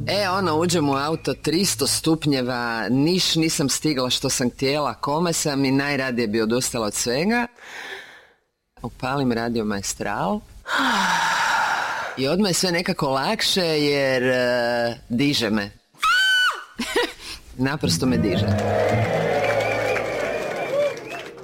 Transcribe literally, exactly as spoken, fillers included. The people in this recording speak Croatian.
E, ono, uđem u auto, tristo stupnjeva, niš nisam stigla što sam htjela, kome sam i najradije bi odustala od svega. Upalim Radio Maestral i odmah je sve nekako lakše jer uh, diže me. Naprosto me diže.